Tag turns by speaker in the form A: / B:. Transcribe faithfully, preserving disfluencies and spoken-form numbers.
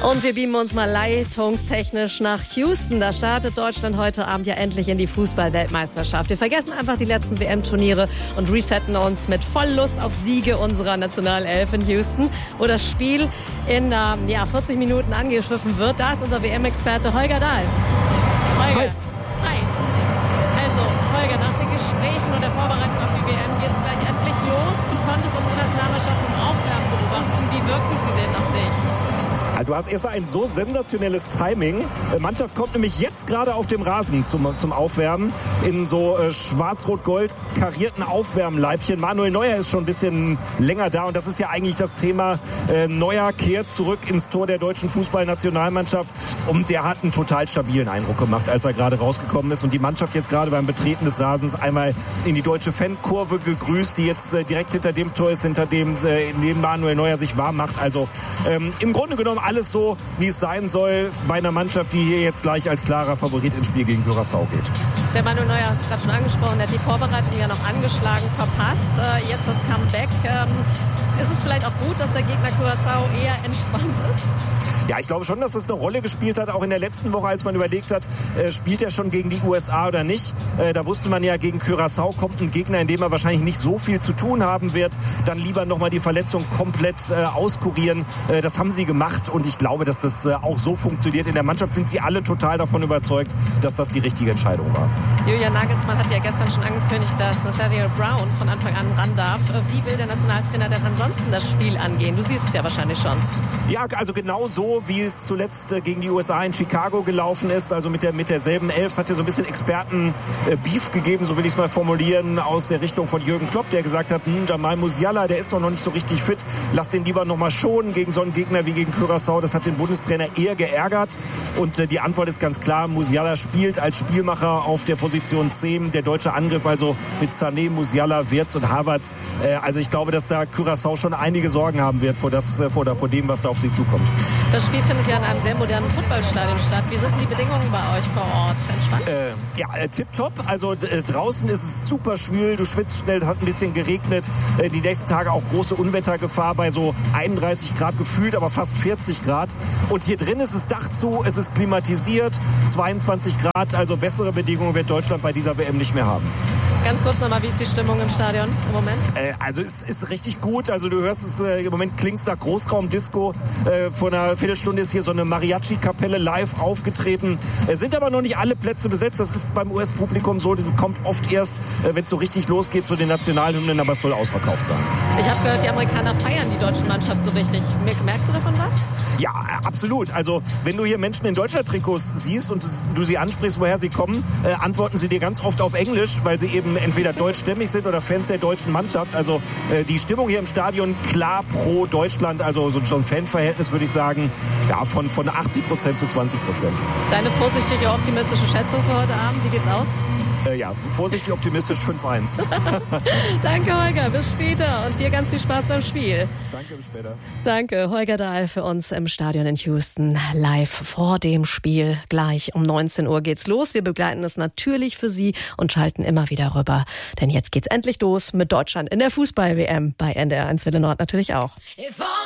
A: Und wir beamen uns mal leitungstechnisch nach Houston. Da startet Deutschland heute Abend ja endlich in die Fußball-Weltmeisterschaft. Wir vergessen einfach die letzten W M-Turniere und resetten uns mit voll Lust auf Siege unserer Nationalelf in Houston, wo das Spiel in ähm, ja, vierzig Minuten angepfiffen wird. Da ist unser W M-Experte Holger Dahl. Holger.
B: Hi.
A: Hi. Also, Holger, nach den Gesprächen und der Vorbereitung auf die W M geht es gleich endlich los. Du konntest unsere Nationalmannschaft im Aufwärmen beobachten. Wie wirken sie denn auf dich?
B: Du hast erstmal ein so sensationelles Timing. Die Mannschaft kommt nämlich jetzt gerade auf dem Rasen zum, zum Aufwärmen in so äh, schwarz-rot-gold karierten Aufwärmleibchen. Manuel Neuer ist schon ein bisschen länger da und das ist ja eigentlich das Thema. Äh, Neuer kehrt zurück ins Tor der deutschen Fußballnationalmannschaft und der hat einen total stabilen Eindruck gemacht, als er gerade rausgekommen ist und die Mannschaft jetzt gerade beim Betreten des Rasens einmal in die deutsche Fankurve gegrüßt, die jetzt äh, direkt hinter dem Tor ist, hinter dem äh, neben Manuel Neuer sich warm macht. Also ähm, im Grunde genommen alles so, wie es sein soll bei einer Mannschaft, die hier jetzt gleich als klarer Favorit ins Spiel gegen Curaçao geht.
A: Der Manuel Neuer hat es gerade schon angesprochen, der hat die Vorbereitung ja noch angeschlagen verpasst. Äh, jetzt das Comeback. Ähm, ist es vielleicht auch gut, dass der Gegner Curaçao eher entspannt ist?
B: Ja, ich glaube schon, dass das eine Rolle gespielt hat, auch in der letzten Woche, als man überlegt hat, äh, spielt er schon gegen die U S A oder nicht. Äh, da wusste man ja, gegen Curaçao kommt ein Gegner, in dem er wahrscheinlich nicht so viel zu tun haben wird. Dann lieber nochmal die Verletzung komplett äh, auskurieren. Äh, das haben sie gemacht und ich glaube, dass das äh, auch so funktioniert. In der Mannschaft sind sie alle total davon überzeugt, dass das die richtige Entscheidung war.
A: Julian Nagelsmann hat ja gestern schon angekündigt, dass Nathaniel Brown von Anfang an ran darf. Wie will der Nationaltrainer denn ansonsten das Spiel angehen? Du siehst es ja wahrscheinlich schon.
B: Ja, also genau so, wie es zuletzt gegen die U S A in Chicago gelaufen ist. Also mit der mit derselben Elf. Es hat ja so ein bisschen Experten-Beef gegeben, so will ich es mal formulieren, aus der Richtung von Jürgen Klopp, der gesagt hat, hm, Jamal Musiala, der ist doch noch nicht so richtig fit. Lass den lieber noch mal schonen gegen so einen Gegner wie gegen Curaçao. Das hat den Bundestrainer eher geärgert. Und äh, die Antwort ist ganz klar, Musiala spielt als Spielmacher auf der Position zehn. Der deutsche Angriff also mit Sané, Musiala, Wirtz und Havertz. Äh, also ich glaube, dass da Curaçao schon einige Sorgen haben wird vor, das, äh, vor, vor dem, was da auf sie zukommt.
A: Das Spiel findet ja in einem sehr modernen Footballstadion statt. Wie sind die Bedingungen bei euch vor Ort? Entspannt?
B: Äh, ja, äh, tipptopp. Also äh, draußen ist es super schwül. Du schwitzt schnell, hat ein bisschen geregnet. Äh, die nächsten Tage auch große Unwettergefahr bei so einunddreißig Grad gefühlt, aber fast vierzig Grad. Und hier drin ist es Dach zu, es ist klimatisiert, zweiundzwanzig Grad. Also bessere Bedingungen wird Deutschland bei dieser W M nicht mehr haben.
A: Ganz kurz nochmal, wie ist die Stimmung im Stadion im Moment?
B: Äh, also es ist richtig gut. Also du hörst es, äh, im Moment klingt es nach Großraumdisco. Äh, vor einer Viertelstunde ist hier so eine Mariachi-Kapelle live aufgetreten. Es sind aber noch nicht alle Plätze besetzt. Das ist beim U S-Publikum so. Das kommt oft erst, äh, wenn es so richtig losgeht zu den Nationalhymnen. Aber es soll ausverkauft sein.
A: Ich habe gehört, die Amerikaner feiern die deutsche Mannschaft so richtig. Merkst du davon was?
B: Ja, absolut. Also wenn du hier Menschen in Deutschland-Trikots siehst und du sie ansprichst, woher sie kommen, äh, antworten sie dir ganz oft auf Englisch, weil sie eben entweder deutschstämmig sind oder Fans der deutschen Mannschaft. Also äh, die Stimmung hier im Stadion klar pro Deutschland. Also so ein Fanverhältnis würde ich sagen, ja, von, von achtzig Prozent zu zwanzig Prozent.
A: Deine vorsichtige, optimistische Schätzung für heute Abend, wie geht's aus?
B: Äh, ja, vorsichtig optimistisch fünf eins.
A: Danke, Holger. Bis später und dir ganz viel Spaß beim Spiel.
B: Danke, bis später.
A: Danke, Holger Dahl für uns im Stadion in Houston. Live vor dem Spiel. Gleich um neunzehn Uhr geht's los. Wir begleiten es natürlich für Sie und schalten immer wieder rüber. Denn jetzt geht's endlich los mit Deutschland in der Fußball-W M bei N D R eins Welle Nord natürlich auch.